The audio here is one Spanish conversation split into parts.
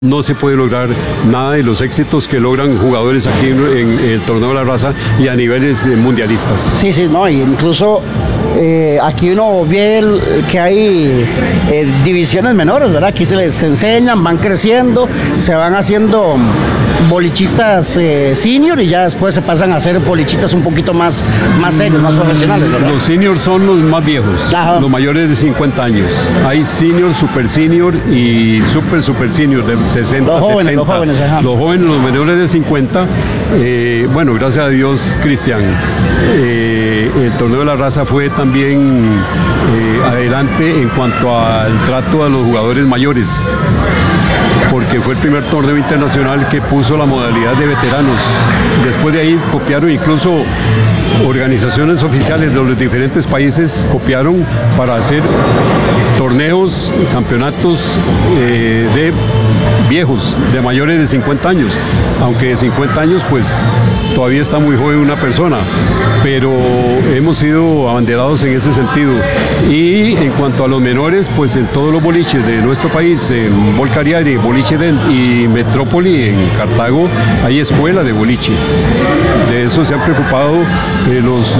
No se puede lograr nada de los éxitos que logran jugadores aquí en el torneo de la raza y a niveles mundialistas. Sí, no, y incluso aquí uno ve que hay divisiones menores, ¿verdad? Aquí se les enseñan, van creciendo, se van haciendo bolichistas senior y ya después se pasan a ser bolichistas un poquito más serios, más profesionales, ¿verdad? Los seniors son los más viejos, los mayores de 50 años. Hay senior, super senior y super senior de 60, los jóvenes, 70. Los jóvenes, los menores de 50. Bueno, gracias a Dios, Cristian, el torneo de la raza fue también adelante en cuanto al trato a los jugadores mayores, porque fue el primer torneo internacional que puso la modalidad de veteranos. Después de ahí copiaron incluso organizaciones oficiales de los diferentes países, copiaron para hacer torneos, campeonatos de viejos, de mayores de 50 años. Aunque de 50 años pues todavía está muy joven una persona, pero hemos sido abanderados en ese sentido. Y en cuanto a los menores, pues en todos los boliches de nuestro país, en Bolcariari, Boliche Den y Metrópoli, en Cartago, hay escuela de boliche. De eso se han preocupado los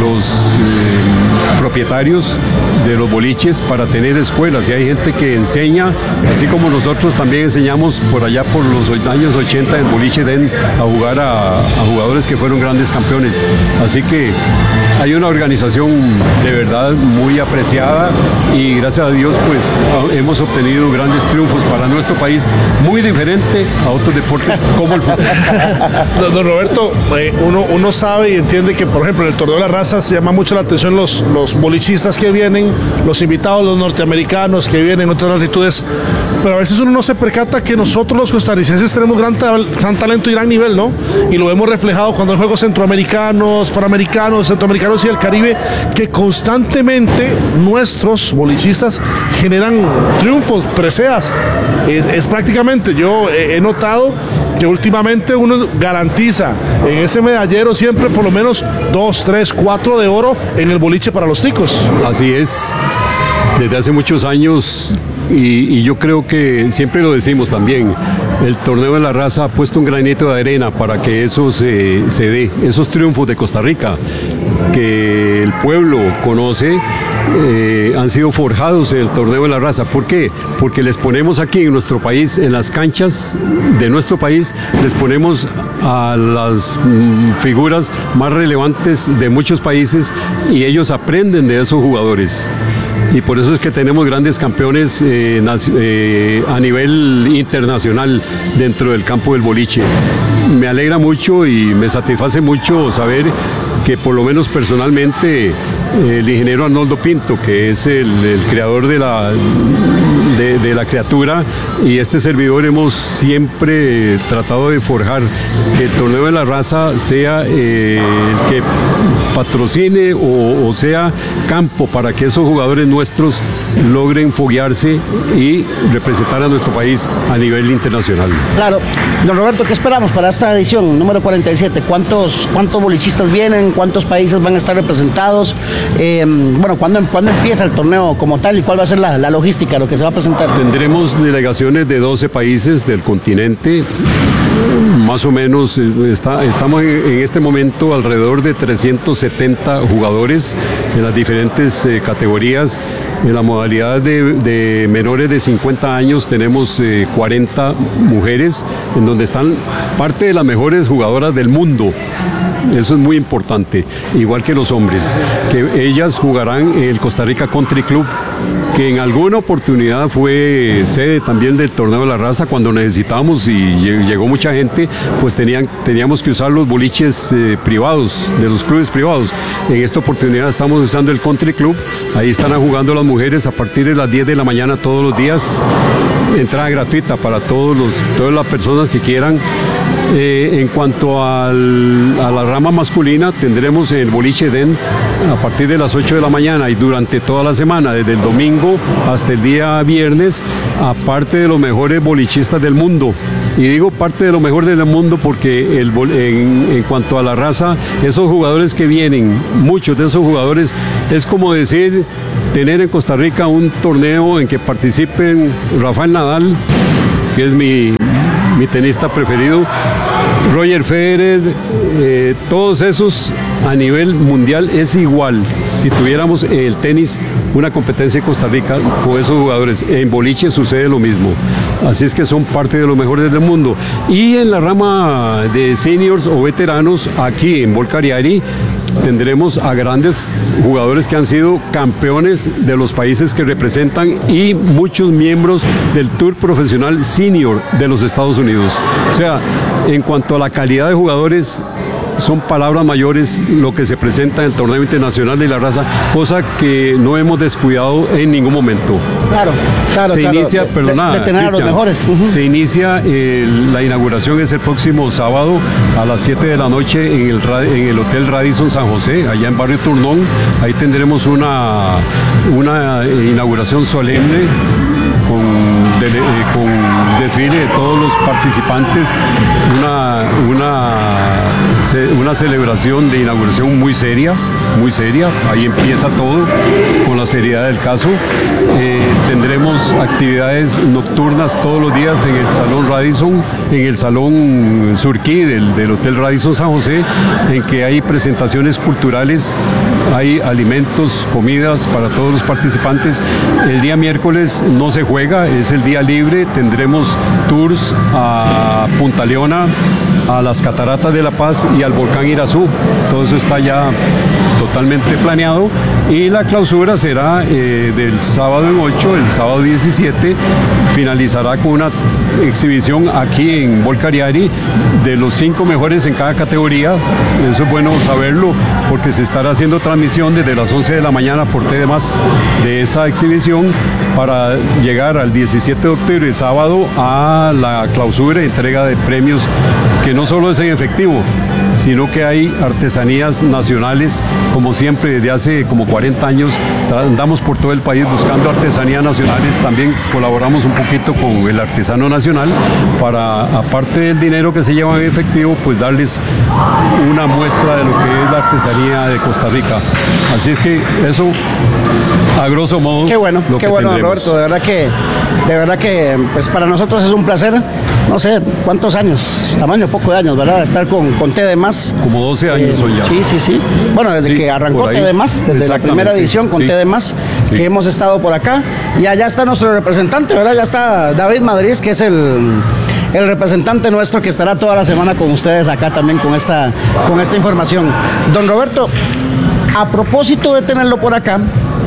propietarios de los boliches para tener escuelas, y hay gente que enseña, así como nosotros también enseñamos por allá por los años 80 en Boliche Den a jugar a jugadores que fueron grandes campeones. Así que hay una organización de verdad muy apreciada y gracias a Dios pues hemos obtenido grandes triunfos para nuestro país, muy diferente a otros deportes como el fútbol. Don Roberto, uno sabe y entiende que por ejemplo en el torneo de la raza se llama mucho la atención los bolichistas que vienen, los invitados, los norteamericanos que vienen en otras latitudes, pero a veces uno no se percata que nosotros los costarricenses tenemos gran talento y gran nivel, ¿no? Y lo hemos reflejado cuando hay juegos centroamericanos, panamericanos, centroamericanos y el Caribe, que constantemente nuestros bolichistas generan triunfos, preseas. Es prácticamente, yo he notado que últimamente uno garantiza en ese medallero siempre por lo menos 2, 3, 4 de oro en el boliche para los ticos. Así es, desde hace muchos años, y yo creo que siempre lo decimos también, el torneo de la raza ha puesto un granito de arena para que eso se dé, esos triunfos de Costa Rica que el pueblo conoce. Han sido forjados en el torneo de la raza. ¿Por qué? Porque les ponemos aquí en nuestro país, en las canchas de nuestro país, les ponemos a las figuras más relevantes de muchos países y ellos aprenden de esos jugadores. Y por eso es que tenemos grandes campeones a nivel internacional dentro del campo del boliche. Me alegra mucho y me satisface mucho saber que por lo menos personalmente el ingeniero Arnoldo Pinto, que es el creador de la criatura, y este servidor hemos siempre tratado de forjar que el torneo de la raza sea el que patrocine o sea campo para que esos jugadores nuestros logren foguearse y representar a nuestro país a nivel internacional. Claro. Don Roberto, ¿qué esperamos para esta edición número 47? ¿Cuántos bolichistas vienen? ¿Cuántos países van a estar representados? Bueno, ¿cuándo empieza el torneo como tal y cuál va a ser la logística, lo que se va a presentar? Tendremos delegaciones de 12 países del continente. Más o menos estamos en este momento alrededor de 370 jugadores en las diferentes categorías. En la modalidad de menores de 50 años tenemos 40 mujeres, en donde están parte de las mejores jugadoras del mundo. Eso es muy importante, igual que los hombres, que ellas jugarán en el Costa Rica Country Club, que en alguna oportunidad fue sede también del torneo de la raza. Cuando necesitábamos y llegó mucha gente, pues teníamos que usar los boliches privados, de los clubes privados. En esta oportunidad estamos usando el Country Club, ahí están jugando las mujeres a partir de las 10 de la mañana todos los días, entrada gratuita para todas las personas que quieran. En cuanto a la rama masculina, tendremos el Boliche Den a partir de las 8 de la mañana y durante toda la semana, desde el domingo hasta el día viernes, aparte de los mejores bolichistas del mundo. Y digo parte de lo mejor del mundo porque en cuanto a la raza, esos jugadores que vienen, muchos de esos jugadores, es como decir, tener en Costa Rica un torneo en que participen Rafael Nadal, que es mi tenista preferido, Roger Federer, todos esos a nivel mundial es igual. Si tuviéramos el tenis una competencia en Costa Rica con esos jugadores, en boliche sucede lo mismo. Así es que son parte de los mejores del mundo. Y en la rama de seniors o veteranos, aquí en Bolcariari, tendremos a grandes jugadores que han sido campeones de los países que representan y muchos miembros del Tour Profesional Senior de los Estados Unidos. O sea, en cuanto a la calidad de jugadores, son palabras mayores lo que se presenta en el torneo internacional de la raza, cosa que no hemos descuidado en ningún momento. Claro. Se inicia, de tener a los mejores. Se inicia, la inauguración es el próximo sábado a las 7 de la noche en el Hotel Radisson San José, allá en Barrio Turnón. Ahí tendremos una inauguración solemne con desfile de todos los participantes, una celebración de inauguración muy seria, ahí empieza todo con la seriedad del caso. Tendremos actividades nocturnas todos los días en el Salón Radisson, en el Salón Surquí del Hotel Radisson San José, en que hay presentaciones culturales, hay alimentos, comidas para todos los participantes. El día miércoles no se juega, es el día libre, tendremos tours a Punta Leona, a las Cataratas de la Paz y al volcán Irazú. Todo eso está ya totalmente planeado y la clausura será del sábado en 8, el sábado 17, finalizará con una exhibición aquí en Bolcariari de los 5 mejores en cada categoría. Eso es bueno saberlo porque se estará haciendo transmisión desde las 11 de la mañana por TD+, de esa exhibición para llegar al 17 de octubre, sábado, a la clausura, entrega de premios que no solo es en efectivo, sino que hay artesanías nacionales, como siempre desde hace como 40 años, andamos por todo el país buscando artesanías nacionales, también colaboramos un poquito con el artesano nacional para, aparte del dinero que se lleva en efectivo, pues darles una muestra de lo que es la artesanía de Costa Rica. Así es que eso, a grosso modo, qué bueno, Roberto, de verdad que pues para nosotros es un placer. No sé cuántos años, tamaño poco de años, ¿verdad? Estar con TD+. Como 12 años hoy ya. Sí. Bueno, desde que arrancó TD+, desde la primera edición con TD+, que hemos estado por acá. Y allá está nuestro representante, ¿verdad? Ya está David Madrid, que es el representante nuestro que estará toda la semana con ustedes acá también con esta información. Don Roberto, a propósito de tenerlo por acá,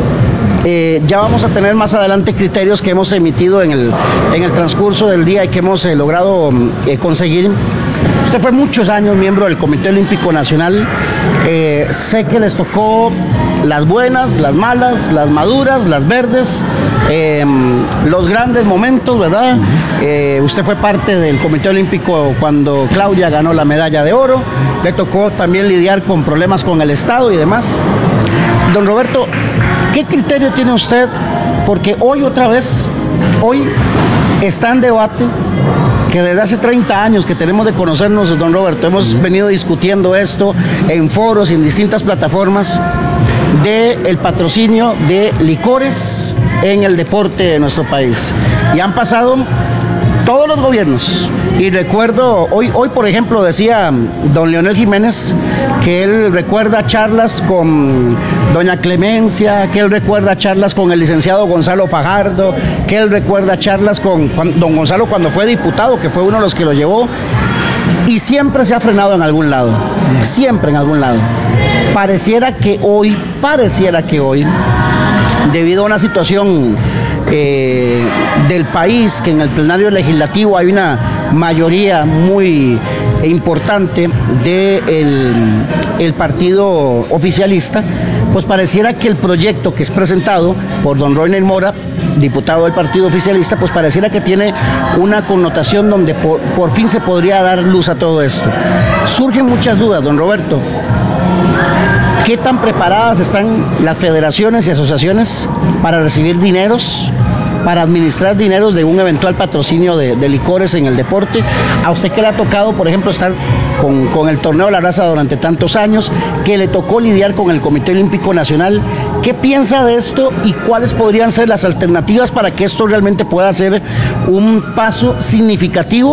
ya vamos a tener más adelante criterios que hemos emitido en el transcurso del día y que hemos logrado conseguir. Usted fue muchos años miembro del Comité Olímpico Nacional. Sé que les tocó las buenas, las malas, las maduras, las verdes, los grandes momentos, ¿verdad? Usted fue parte del Comité Olímpico cuando Claudia ganó la medalla de oro. Le tocó también lidiar con problemas con el Estado y demás. Don Roberto, ¿qué criterio tiene usted? Porque hoy está en debate que desde hace 30 años que tenemos de conocernos, don Roberto, hemos venido discutiendo esto en foros y en distintas plataformas del patrocinio de licores en el deporte de nuestro país. Y han pasado todos los gobiernos. Y recuerdo, hoy por ejemplo, decía don Leonel Jiménez que él recuerda charlas con doña Clemencia, que él recuerda charlas con el licenciado Gonzalo Fajardo, que él recuerda charlas con don Gonzalo cuando fue diputado, que fue uno de los que lo llevó, y siempre se ha frenado en algún lado, siempre en algún lado. Pareciera que hoy, debido a una situación del país, que en el plenario legislativo hay una mayoría muy importante del partido oficialista, pues pareciera que el proyecto que es presentado por don Roiner Mora, diputado del partido oficialista, pues pareciera que tiene una connotación donde por fin se podría dar luz a todo esto. Surgen muchas dudas, don Roberto. ¿Qué tan preparadas están las federaciones y asociaciones para recibir dineros para administrar dineros de un eventual patrocinio de licores en el deporte. A usted que le ha tocado, por ejemplo, estar con el Torneo de la Raza durante tantos años, que le tocó lidiar con el Comité Olímpico Nacional, ¿qué piensa de esto y cuáles podrían ser las alternativas para que esto realmente pueda ser un paso significativo